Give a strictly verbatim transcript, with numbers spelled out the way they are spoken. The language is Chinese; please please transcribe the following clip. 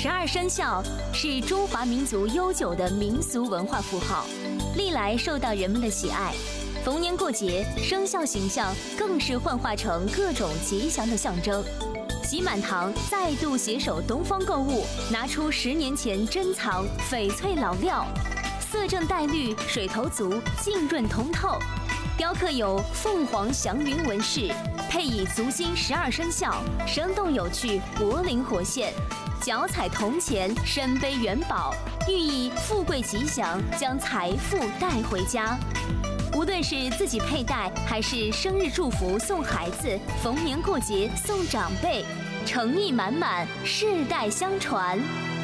十二生肖是中华民族悠久的民俗文化符号，历来受到人们的喜爱。逢年过节，生肖形象更是幻化成各种吉祥的象征。喜满堂再度携手东方购物，拿出十年前珍藏翡翠老料，色正带绿，水头足，净润通透。雕刻有凤凰祥云纹饰，配以足金十二生肖，生动有趣，活灵活现。脚踩铜钱，身背元宝，寓意富贵吉祥，将财富带回家。无论是自己佩戴，还是生日祝福送孩子，逢年过节送长辈，诚意满满，世代相传。